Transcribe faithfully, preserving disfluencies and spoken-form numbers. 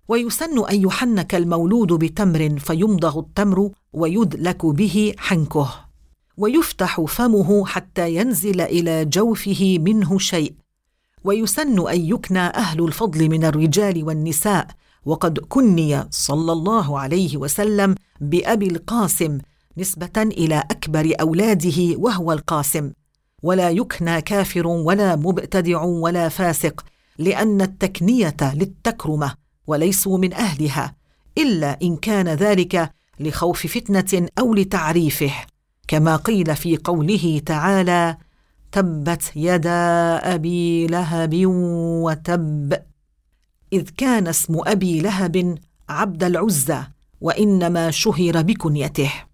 ويسن أن يحنك المولود بتمر فيمضغ التمر ويدلك به حنكه، ويفتح فمه حتى ينزل إلى جوفه منه شيء. ويسن أن يكنى أهل الفضل من الرجال والنساء، وقد كني صلى الله عليه وسلم بأبي القاسم نسبة إلى أكبر أولاده وهو القاسم. ولا يكنى كافر ولا مبتدع ولا فاسق، لأن التكنية للتكرمة وليسوا من أهلها، إلا إن كان ذلك لخوف فتنة أو لتعريفه، كما قيل في قوله تعالى: تبت يدا أبي لهب وتب، إذ كان اسم أبي لهب عبد العزى، وإنما شهر بكنيته.